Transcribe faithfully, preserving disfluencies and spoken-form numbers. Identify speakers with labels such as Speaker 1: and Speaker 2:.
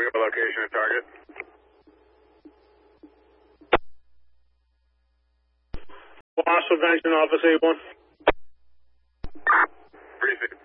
Speaker 1: me your location and target.
Speaker 2: Loss prevention, Officer eight one.
Speaker 1: Briefing.